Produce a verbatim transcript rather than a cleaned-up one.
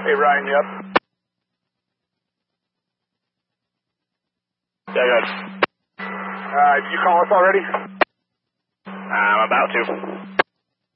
Hey, Ryan, you up? Yeah, good. Uh, did you call us already? I'm about to.